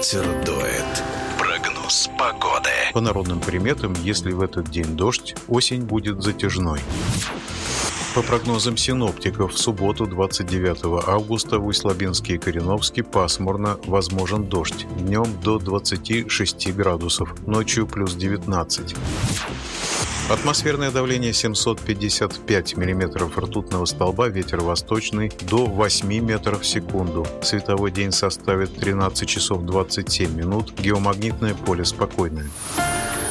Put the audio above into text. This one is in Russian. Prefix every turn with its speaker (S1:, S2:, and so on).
S1: ветер дует. Прогноз погоды.
S2: По народным приметам, если в этот день дождь, осень будет затяжной. По прогнозам синоптиков, в субботу, 29 августа, в Усть-Лабинске и Кореновске пасмурно, возможен дождь. Днем до 26 градусов, ночью плюс 19. Атмосферное давление 755 миллиметров ртутного столба, ветер восточный до 8 метров в секунду. Световой день составит 13 часов 27 минут, геомагнитное поле спокойное.